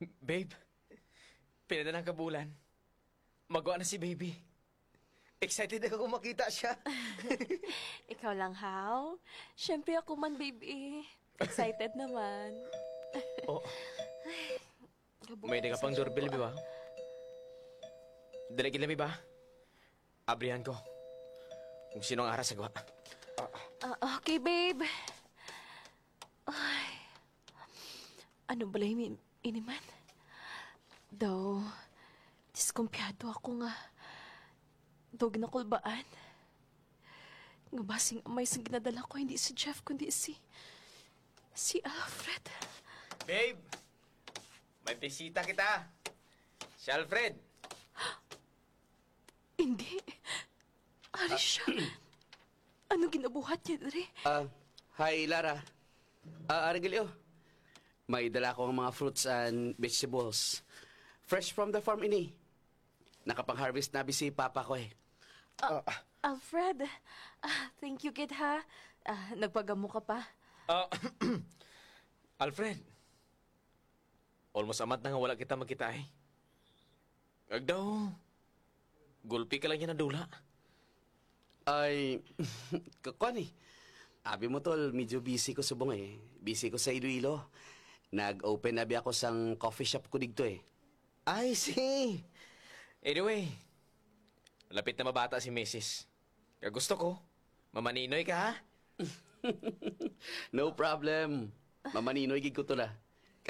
Babe, pila na ng kabulan. Magawa na si baby. Excited ako kung makita siya. Ikaw lang, How? Siyempre ako man, baby. Excited naman. Oh, Kabuk may ka sa pang doorbell, tiyan ko, ba? Dalagin lami ba? Abrihan ko. Kung sino ang aras sagwa. Okay, babe. Ay. Ano ba yung iniman? Daw, diskumpiyado ako nga. Daw ginakulbaan. Nga basing amay sang ginadala ko, hindi si Jeff, kundi si Alfred. Babe! May bisita kita. Si Alfred. Hindi. Ari siya. Ano ginabuhat niya, Dre? Hi, Lara. Arigilio. May dala ko ng mga fruits and vegetables. Fresh from the farm ini. Nakapang-harvest na si Papa ko eh. Alfred, thank you, kid, ha? Nagpagamo ka pa. Alfred. Almost amat na nga wala kita magkita eh. Agdaw. Gulpi ka lang yan na dula. Ay, kakuan eh. Abi mo tol, medyo busy ko subong eh. Busy ko sa Iloilo. Nag-open abi ako sang coffee shop ko dito eh. I see. Anyway, lapit na mabata si Mrs. Kaya gusto ko, mamaninoy ka ha? No problem. Mamaninoy gig ko to na.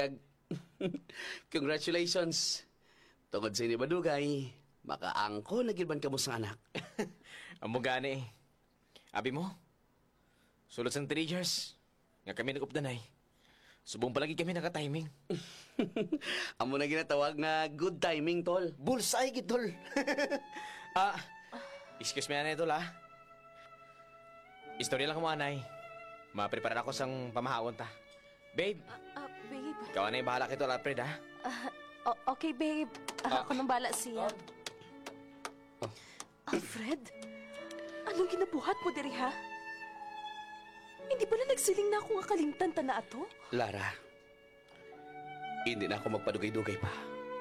Congratulations. Tungod sa ini badugay, makaangko na gilban ka mo sa anak. Amo gani eh. Abi mo, sulod sang 3 years. Nga kami nag-updanay. Subong palagi kami naka-timing. Amo na ginatawag nga good timing, tol. Bullseye, gitol. Excuse me, anay, tol, ha? Istorya lang mo, anay. Mapreparar ako sang pamahawon ta. Babe, Babe. ikaw na yung bahala kay tol, Alfred, ha? Okay, babe. Ako nang bala siya. Alfred? Anong ginabuhat mo, Dre, ha? Hindi ba na nagsiling na ako nga kalimtan ta na ato? Lara, hindi na ako magpadugay-dugay pa.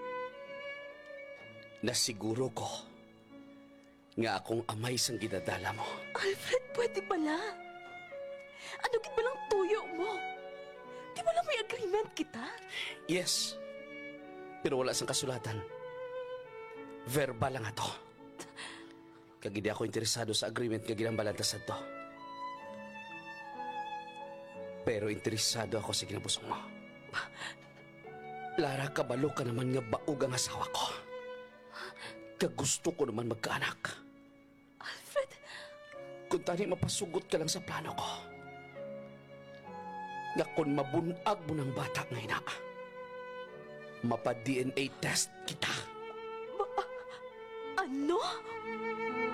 Nasiguro ko nga akong amay sang ginadala mo. Alfred, pwede pala. Ano gid ba lang tuyo mo? Di ba lang may agreement kita? Yes, pero wala sang kasulatan. Verbal lang ato. Kag hindi ako interesado sa agreement nga ginambalantasan to. Pero interesado ako sa kinabusong mo. Lara, kabalo ka naman nga baog ang asawa ko. Kagusto ko naman magkaanak. Alfred, Kung tani mapasugot ka lang sa plano ko. Nga kung mabunag mo ng bata na ina, mapa-DNA test kita. ano?